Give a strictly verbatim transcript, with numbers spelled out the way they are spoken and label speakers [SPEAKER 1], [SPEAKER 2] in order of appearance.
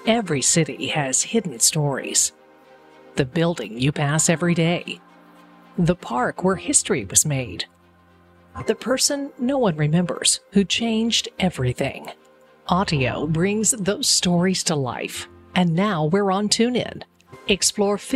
[SPEAKER 1] Every city has hidden stories. The building you pass every day. The park where history was made. The person no one remembers who changed everything. Audio brings those stories to life. And now we're on TuneIn. Explore